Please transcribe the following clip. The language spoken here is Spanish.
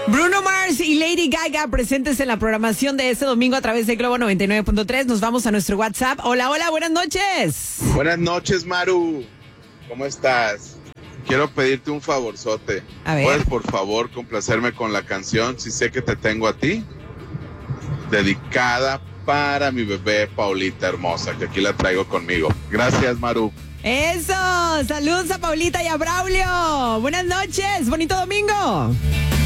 Bruno Mars y Lady Gaga presentes en la programación de este domingo a través de Globo 99.3. Nos vamos a nuestro WhatsApp. Hola, hola, buenas noches. Buenas noches, Maru. ¿Cómo estás? Quiero pedirte un favorzote. A ver. ¿Puedes, por favor, complacerme con la canción Si sé que te tengo a ti? Dedicada para mi bebé Paulita hermosa, que aquí la traigo conmigo. Gracias, Maru. Eso, saludos a Paulita y a Braulio. Buenas noches, bonito domingo.